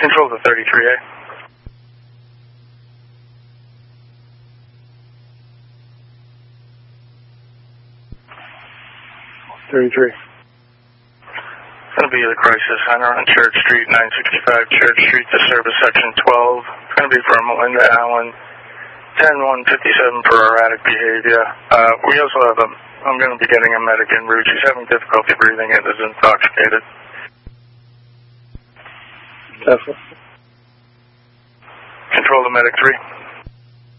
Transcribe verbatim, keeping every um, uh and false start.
Control to thirty-three A. thirty-three. It's going to be the crisis center on Church Street, nine sixty-five Church Street, to service section twelve. It's going to be for Melinda Allen, ten one fifty-seven for erratic behavior. Uh, we also have a, I'm going to be getting a medic en route. She's having difficulty breathing and is intoxicated. Definitely. Control to medic three.